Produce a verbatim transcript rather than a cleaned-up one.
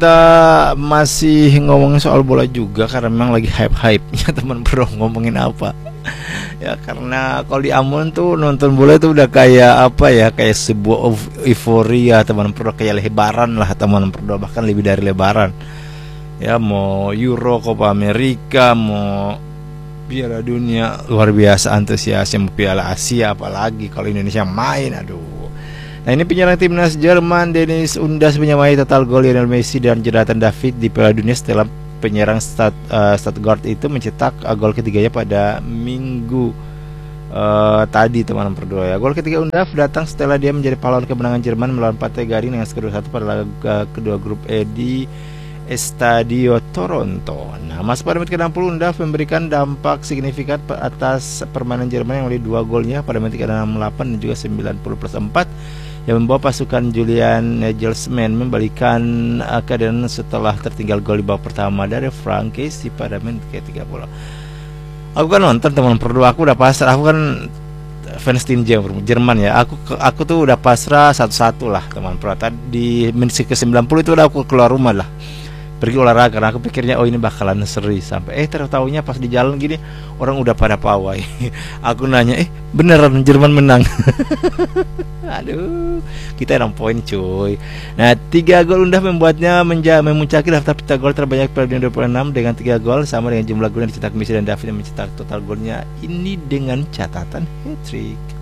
Kita masih ngomongin soal bola juga karena memang lagi hype-hype-nya teman bro. Ngomongin apa? Ya karena kalau di Ambon tuh nonton bola itu udah kayak apa ya, kayak sebuah euforia teman bro, kayak lebaran lah teman bro, bahkan lebih dari lebaran. Ya mau Euro, Copa America, mau Piala Dunia, luar biasa antusiasnya. Mau Piala Asia apalagi kalau Indonesia main, aduh. Nah ini penyerang timnas Jerman Dennis Undas menyamai total gol Lionel Messi dan Jonathan David di Piala Dunia setelah penyerang Stad, uh, Stuttgart itu mencetak uh, gol ketiganya pada minggu uh, tadi teman-teman berdua ya. Gol ketiga Undas datang setelah dia menjadi pahlawan kemenangan Jerman melawan Partai Garing dengan skor satu pada laga kedua grup E di Estadio Toronto. Nah, masuk pada menit ke enam puluh Undas memberikan dampak signifikan atas permainan Jerman yang melalui dua golnya pada menit ke enam puluh delapan dan juga sembilan puluh plus empat yang membawa pasukan Julian Nagelsmann membalikan uh, keadaan setelah tertinggal gol di babak pertama dari Frank Kessie pada menit ke tiga puluh. Aku kan nonton teman berdua, aku udah pasrah, aku kan fans tim Jerman ya. Aku aku tuh udah pasrah satu-satu lah teman berdua. Di menit ke sembilan puluh itu udah aku keluar rumah lah, pergi olahraga karena aku pikirnya oh ini bakalan seri, sampai eh tertahunya pas di jalan gini orang udah pada pawai. Aku nanya, eh beneran Jerman menang. Aduh, kita enam poin cuy. Nah, tiga gol Undah membuatnya menja memuncaki daftar pencipta gol terbanyak Piala Dunia dua puluh enam dengan tiga gol, sama dengan jumlah gol yang dicetak Messi dan David yang mencetak total golnya ini dengan catatan hat-trick.